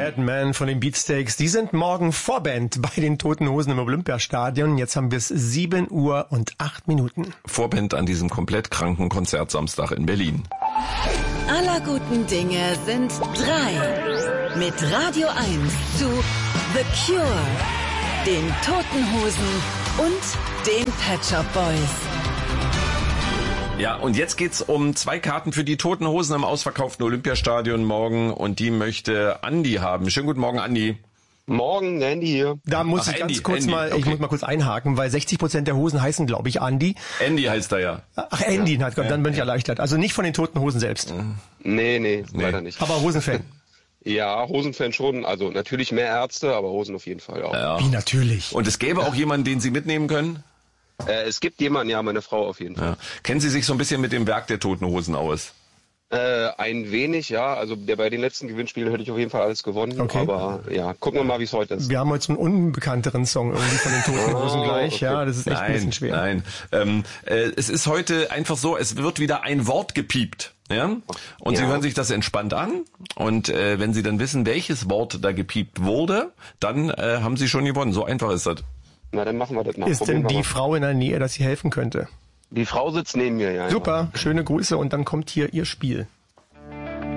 Batman von den Beatsteaks. Die sind morgen Vorband bei den Toten Hosen im Olympiastadion. Jetzt haben wir es 7:08 Uhr. Vorband an diesem komplett kranken Konzert Samstag in Berlin. Aller guten Dinge sind 3. Mit Radio 1 zu The Cure, den Toten Hosen und den Pet Shop Boys. Ja, und jetzt geht's um 2 Karten für die Toten Hosen im ausverkauften Olympiastadion morgen und die möchte Andi haben. Schönen guten Morgen, Andi. Morgen, Andy hier. Da muss ich ganz kurz mal, ich muss mal kurz einhaken, weil 60% der Hosen heißen, glaube ich, Andi. Andy heißt er ja. Ach, Andy, na Gott, dann bin ich erleichtert. Also nicht von den Toten Hosen selbst. Nee, leider nicht. Aber Hosenfan. Ja, Hosenfan schon. Also natürlich mehr Ärzte, aber Hosen auf jeden Fall auch. Ja. Wie natürlich. Und es gäbe auch jemanden, den Sie mitnehmen können? Es gibt jemanden, ja, meine Frau auf jeden Fall. Ja. Kennen Sie sich so ein bisschen mit dem Werk der Toten Hosen aus? Ein wenig, ja. Also bei den letzten Gewinnspielen hätte ich auf jeden Fall alles gewonnen. Okay. Aber ja, gucken wir mal, wie es heute ist. Wir haben heute so einen unbekannteren Song irgendwie von den Toten Hosen gleich. Okay. Ja, das ist echt ein bisschen schwer. Nein, es ist heute einfach so, es wird wieder ein Wort gepiept. Ja? Und Sie hören sich das entspannt an. Und wenn Sie dann wissen, welches Wort da gepiept wurde, dann haben Sie schon gewonnen. So einfach ist das. Na, dann machen wir das mal. Ist denn die Frau in der Nähe, dass sie helfen könnte? Die Frau sitzt neben mir, ja. Super, schöne Grüße und dann kommt hier Ihr Spiel.